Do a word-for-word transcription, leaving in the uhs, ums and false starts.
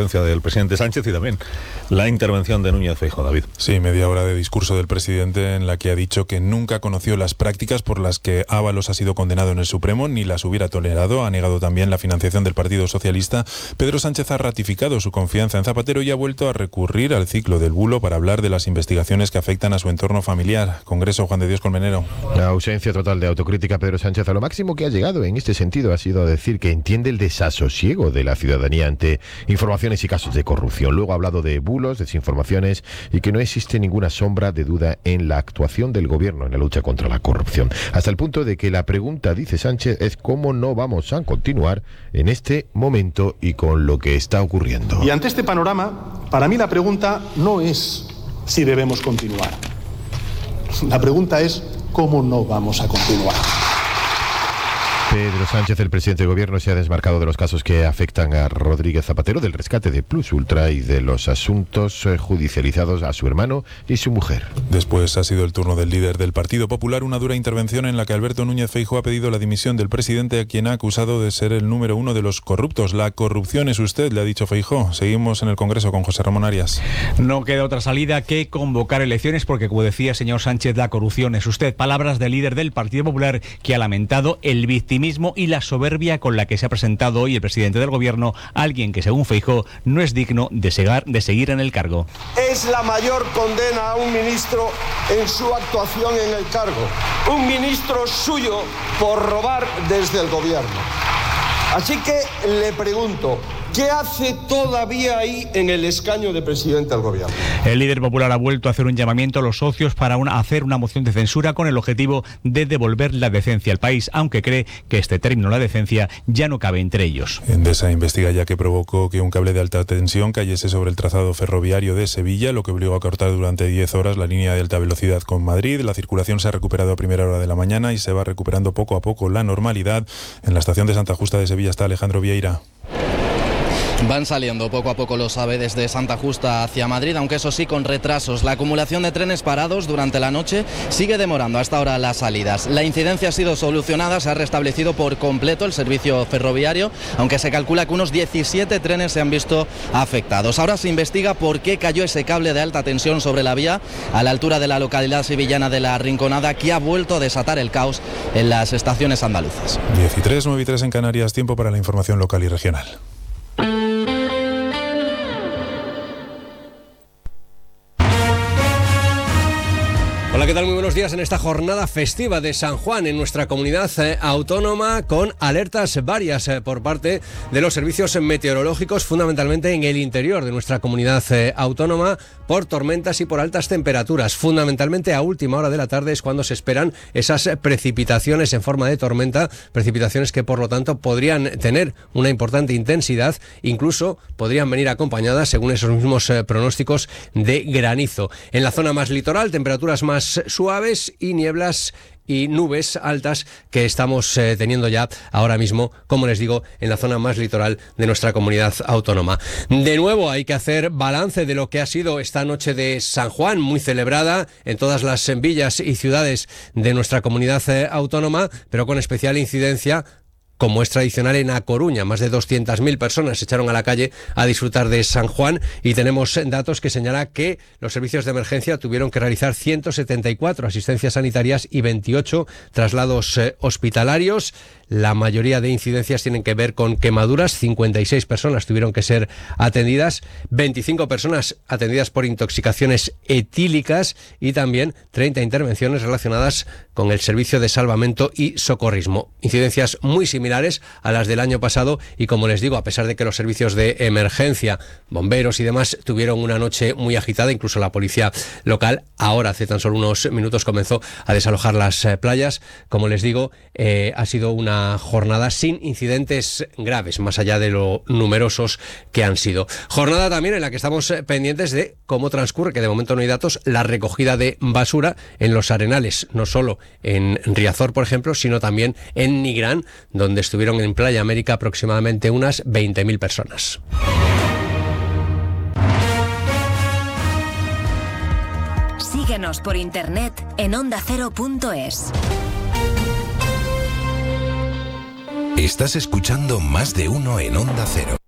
comparecencia del presidente Sánchez y también la intervención de Núñez Feijóo. David. Sí, media hora de discurso del presidente en la que ha dicho que nunca conoció las prácticas por las que Ábalos ha sido condenado en el Supremo, ni las hubiera tolerado. Ha negado también la financiación del Partido Socialista. Pedro Sánchez ha ratificado su confianza en Zapatero y ha vuelto a recurrir al ciclo del bulo para hablar de las investigaciones que afectan a su entorno familiar. Congreso, Juan de Dios Colmenero. La ausencia total de autocrítica. Pedro Sánchez a lo máximo que ha llegado en este sentido ha sido a decir que entiende el desasosiego de la ciudadanía ante informaciones y casos de corrupción. Luego ha hablado de bulos, desinformaciones y que no existe ninguna sombra de duda en la actuación del gobierno en la lucha contra la corrupción. Hasta el punto de que la pregunta, dice Sánchez, es cómo no vamos a continuar en este momento y con lo que está ocurriendo. Y ante este panorama, para mí la pregunta no es si debemos continuar. La pregunta es cómo no vamos a continuar. Pedro Sánchez, el presidente del gobierno, se ha desmarcado de los casos que afectan a Rodríguez Zapatero, del rescate de Plus Ultra y de los asuntos judicializados a su hermano y su mujer. Después ha sido el turno del líder del Partido Popular, una dura intervención en la que Alberto Núñez Feijóo ha pedido la dimisión del presidente, a quien ha acusado de ser el número uno de los corruptos. La corrupción es usted, le ha dicho Feijóo. Seguimos en el Congreso con José Ramón Arias. No queda otra salida que convocar elecciones porque, como decía señor Sánchez, la corrupción es usted. Palabras del líder del Partido Popular, que ha lamentado el victimismo y la soberbia con la que se ha presentado hoy el presidente del gobierno, alguien que, según Feijóo, no es digno de, segar, de seguir en el cargo. Es la mayor condena a un ministro en su actuación en el cargo. Un ministro suyo por robar desde el gobierno. Así que le pregunto, ¿qué hace todavía ahí en el escaño de presidente del gobierno? El líder popular ha vuelto a hacer un llamamiento a los socios para una, hacer una moción de censura con el objetivo de devolver la decencia al país, aunque cree que este término, la decencia, ya no cabe entre ellos. Endesa investiga ya que provocó que un cable de alta tensión cayese sobre el trazado ferroviario de Sevilla, lo que obligó a cortar durante diez horas la línea de alta velocidad con Madrid. La circulación se ha recuperado a primera hora de la mañana y se va recuperando poco a poco la normalidad. En la estación de Santa Justa de Sevilla está Alejandro Vieira. Van saliendo poco a poco los AVE desde Santa Justa hacia Madrid, aunque eso sí con retrasos. La acumulación de trenes parados durante la noche sigue demorando hasta ahora las salidas. La incidencia ha sido solucionada, se ha restablecido por completo el servicio ferroviario, aunque se calcula que unos diecisiete trenes se han visto afectados. Ahora se investiga por qué cayó ese cable de alta tensión sobre la vía a la altura de la localidad sevillana de La Rinconada, que ha vuelto a desatar el caos en las estaciones andaluzas. diez y tres, nueve y tres en Canarias, tiempo para la información local y regional. Hola, ¿qué tal? Muy buenos días en esta jornada festiva de San Juan en nuestra comunidad eh, autónoma, con alertas varias eh, por parte de los servicios meteorológicos, fundamentalmente en el interior de nuestra comunidad eh, autónoma, por tormentas y por altas temperaturas. Fundamentalmente a última hora de la tarde es cuando se esperan esas precipitaciones en forma de tormenta, precipitaciones que por lo tanto podrían tener una importante intensidad, incluso podrían venir acompañadas, según esos mismos eh, pronósticos, de granizo. En la zona más litoral, temperaturas más suaves y nieblas y nubes altas que estamos eh, teniendo ya ahora mismo, como les digo, en la zona más litoral de nuestra comunidad autónoma. De nuevo hay que hacer balance de lo que ha sido esta noche de San Juan, muy celebrada en todas las villas y ciudades de nuestra comunidad eh, autónoma, pero con especial incidencia, como es tradicional, en A Coruña. Más de doscientas mil personas se echaron a la calle a disfrutar de San Juan y tenemos datos que señalan que los servicios de emergencia tuvieron que realizar ciento setenta y cuatro asistencias sanitarias y veintiocho traslados eh, hospitalarios. La mayoría de incidencias tienen que ver con quemaduras. cincuenta y seis personas tuvieron que ser atendidas, veinticinco personas atendidas por intoxicaciones etílicas y también treinta intervenciones relacionadas con el servicio de salvamento y socorrismo. Incidencias muy similares a las del año pasado y, como les digo, a pesar de que los servicios de emergencia, bomberos y demás tuvieron una noche muy agitada, incluso la policía local ahora, hace tan solo unos minutos, comenzó a desalojar las eh, playas. Como les digo, eh, ha sido una jornada sin incidentes graves, más allá de lo numerosos que han sido. Jornada también en la que estamos pendientes de cómo transcurre, que de momento no hay datos, la recogida de basura en los arenales, no solo en Riazor, por ejemplo, sino también en Nigrán, donde estuvieron en Playa América aproximadamente unas veinte mil personas. Síguenos por internet en onda cero punto es. Estás escuchando Más de Uno en Onda Cero.